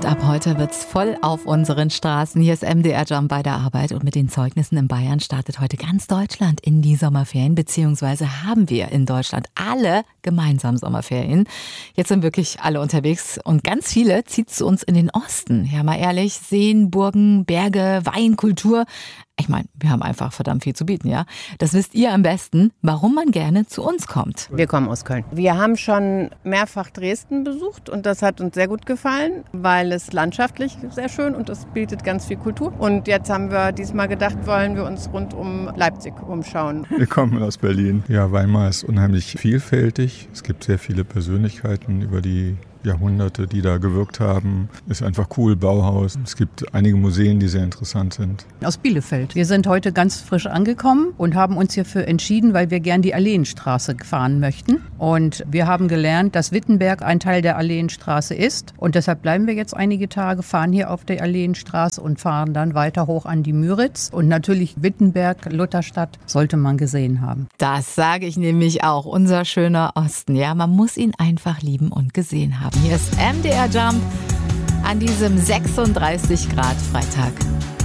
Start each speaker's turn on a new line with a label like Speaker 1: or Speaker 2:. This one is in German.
Speaker 1: Und ab heute wird's voll auf unseren Straßen. Hier ist MDR Jump bei der Arbeit und mit den Zeugnissen in Bayern startet heute ganz Deutschland in die Sommerferien, beziehungsweise haben wir in Deutschland alle gemeinsam Sommerferien. Jetzt sind wirklich alle unterwegs und ganz viele zieht zu uns in den Osten. Ja, mal ehrlich, Seen, Burgen, Berge, Wein, Kultur. Ich meine, wir haben einfach verdammt viel zu bieten, ja. Das wisst ihr am besten, warum man gerne zu uns kommt.
Speaker 2: Wir kommen aus Köln. Wir haben schon mehrfach Dresden besucht und das hat uns sehr gut gefallen, weil es landschaftlich sehr schön und es bietet ganz viel Kultur. Und jetzt haben wir diesmal gedacht, wollen wir uns rund um Leipzig umschauen.
Speaker 3: Wir kommen aus Berlin. Ja, Weimar ist unheimlich vielfältig. Es gibt sehr viele Persönlichkeiten über die Jahrhunderte, die da gewirkt haben. Ist einfach cool, Bauhaus. Es gibt einige Museen, die sehr interessant sind.
Speaker 4: Aus Bielefeld. Wir sind heute ganz frisch angekommen und haben uns hierfür entschieden, weil wir gern die Alleenstraße fahren möchten. Und wir haben gelernt, dass Wittenberg ein Teil der Alleenstraße ist. Und deshalb bleiben wir jetzt einige Tage, fahren hier auf der Alleenstraße und fahren dann weiter hoch an die Müritz. Und natürlich Wittenberg, Lutherstadt, sollte man gesehen haben.
Speaker 1: Das sage ich nämlich auch. Unser schöner Osten. Ja, man muss ihn einfach lieben und gesehen haben. Hier ist MDR Jump an diesem 36 Grad Freitag.